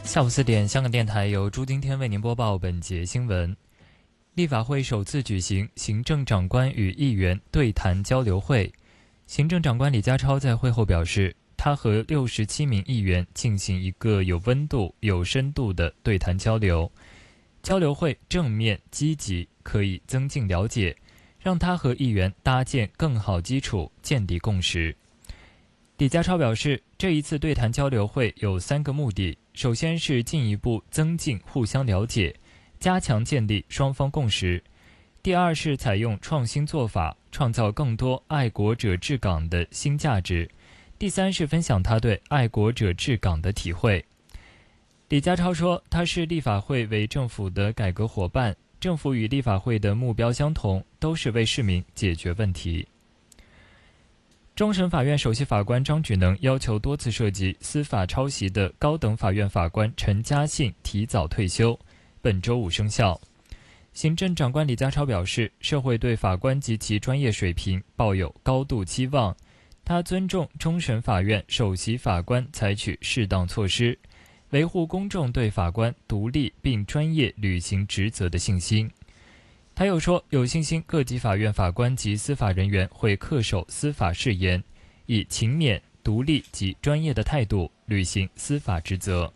下午4点，香港电台由朱今天为您播报本节新闻。立法会首次举行行政长官与议员对谈交流会。行政长官李家超在会后表示，他和67名议员进行一个有温度、有深度的对谈交流。交流会正面积极，可以增进了解，让他和议员搭建更好基础，建立共识。李家超表示，这一次对谈交流会有3个目的，首先是进一步增进互相了解，加强建立双方共识。第二是采用创新做法，创造更多爱国者治港的新价值。第三是分享他对爱国者治港的体会。李家超说，他是立法会为政府的改革伙伴，政府与立法会的目标相同，都是为市民解决问题。终审法院首席法官张举能要求多次涉及司法抄袭的高等法院法官陈嘉信提早退休，本周5生效。行政长官李家超表示，社会对法官及其专业水平抱有高度期望，他尊重终审法院首席法官采取适当措施，维护公众对法官独立并专业履行职责的信心。他又说，有信心各级法院法官及司法人员会恪守司法誓言，以勤勉、独立及专业的态度履行司法职责。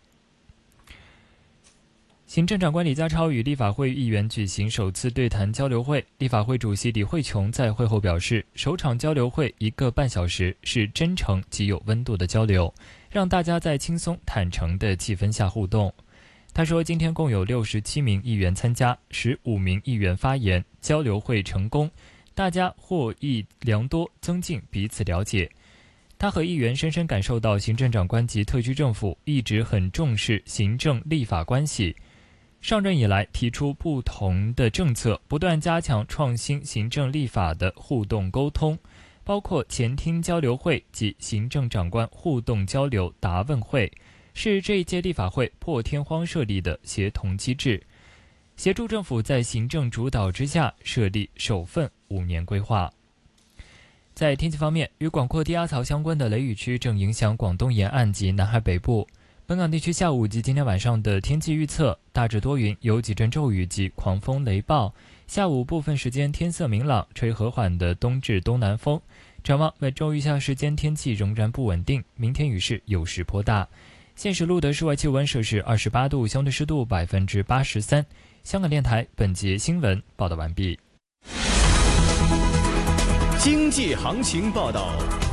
行政长官李家超与立法会议员举行首次对谈交流会，立法会主席李慧琼在会后表示，首场交流会1个半小时是真诚及有温度的交流，让大家在轻松坦诚的气氛下互动。他说，今天共有67名议员参加，15名议员发言，交流会成功，大家获益良多，增进彼此了解。他和议员深深感受到行政长官及特区政府一直很重视行政立法关系，上任以来提出不同的政策，不断加强创新行政立法的互动沟通，包括前厅交流会及行政长官互动交流答问会，是这一届立法会破天荒设立的协同机制，协助政府在行政主导之下设立首份5年规划。在天气方面，与广阔低压槽相关的雷雨区正影响广东沿岸及南海北部。本港地区下午及今天晚上的天气预测，大致多云，有几阵骤雨及狂风雷暴，下午部分时间天色明朗，吹和缓的东至东南风。展望本周余下时间天气仍然不稳定，明天雨势有时颇大。现时录得室外气温摄氏28度，相对湿度83%。香港电台本节新闻报道完毕。 经济行情报道。